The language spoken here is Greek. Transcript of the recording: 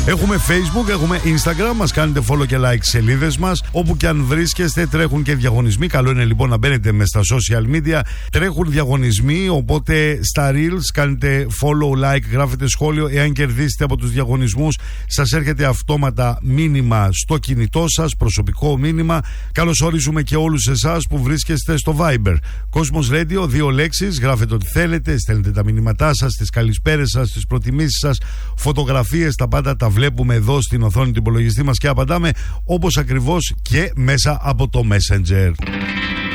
Έχουμε Facebook, έχουμε Instagram, μας κάνετε follow και like σελίδες μας. Όπου και αν βρίσκεστε, τρέχουν και διαγωνισμοί. Καλό είναι λοιπόν να μπαίνετε μες στα social media. Τρέχουν διαγωνισμοί, οπότε στα Reels κάνετε follow, like, γράφετε σχόλιο. Εάν κερδίσετε από τους διαγωνισμούς, σας έρχεται αυτόματα μήνυμα στο κινητό σας, προσωπικό μήνυμα. Καλωσορίζουμε και όλους εσάς που βρίσκεστε στο Viber. Cosmos Radio, 2 λέξεις, γράφετε ό,τι θέλετε, στέλνετε τα μηνύματά σας, τις καλησπέρες σας, τις προτιμήσεις σας, φωτογραφίες, τα πάντα τα βλέπουμε εδώ στην οθόνη του υπολογιστή μας και απαντάμε όπως ακριβώς και μέσα από το Messenger.